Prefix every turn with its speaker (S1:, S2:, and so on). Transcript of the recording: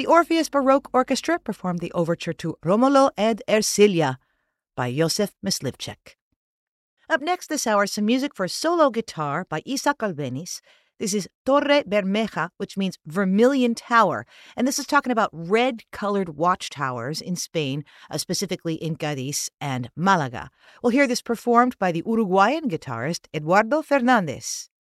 S1: The Orpheus Baroque Orchestra performed the overture to Romolo ed Ercilia by Josef Myslivchek. Up next this hour, some music for solo guitar by Isaac Albeniz. This is Torre Bermeja, which means Vermilion Tower. And this is talking about red-colored watchtowers in Spain, specifically in Cádiz and Málaga. We'll hear this performed by the Uruguayan guitarist Eduardo Fernández.